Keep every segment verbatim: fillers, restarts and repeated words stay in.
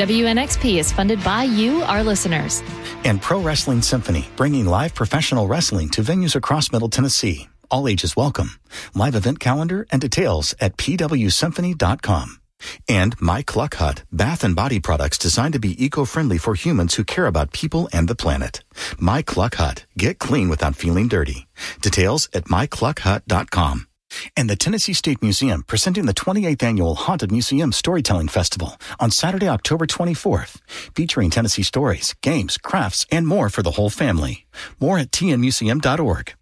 W N X P is funded by you, our listeners. And Pro Wrestling Symphony, bringing live professional wrestling to venues across Middle Tennessee. All ages welcome. Live event calendar and details at p w symphony dot com. And My Cluck Hut, bath and body products designed to be eco-friendly for humans who care about people and the planet. My Cluck Hut. Get clean without feeling dirty. Details at my cluck hut dot com. And the Tennessee State Museum presenting the twenty-eighth Annual Haunted Museum Storytelling Festival on Saturday, October twenty-fourth, featuring Tennessee stories, games, crafts, and more for the whole family. More at t n museum dot org.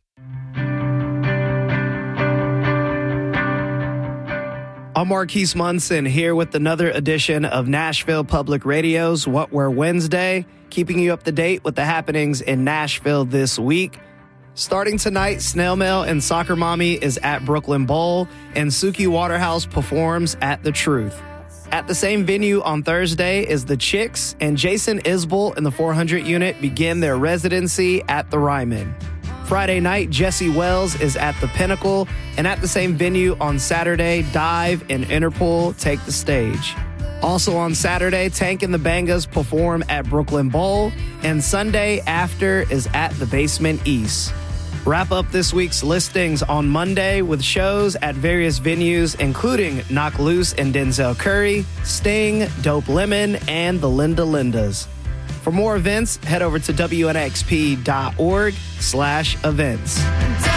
I'm Marquise Munson here with another edition of Nashville Public Radio's What Were Wednesday, keeping you up to date with the happenings in Nashville this week. Starting tonight, Snail Mail and Soccer Mommy is at Brooklyn Bowl, and Suki Waterhouse performs at The Truth. At the same venue on Thursday is The Chicks, and Jason Isbell and the four hundred unit begin their residency at the Ryman. Friday night, Jesse Wells is at the Pinnacle, and at the same venue on Saturday, Dive and Interpol take the stage. Also on Saturday, Tank and the Bangas perform at Brooklyn Bowl, and Sunday after is at the Basement East. Wrap up this week's listings on Monday with shows at various venues, including Knock Loose and Denzel Curry, Sting, Dope Lemon, and the Linda Lindas. For more events, head over to w n x p dot org slash events.